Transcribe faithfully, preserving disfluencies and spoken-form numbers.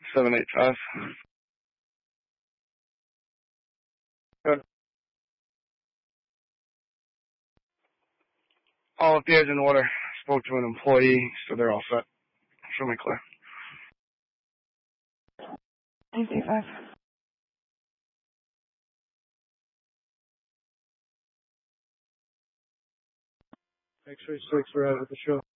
seven eight five. Good. All appears in order. Spoke to an employee, so they're all set. Show me clear. eight eight five. X-ray six, we're out of the show.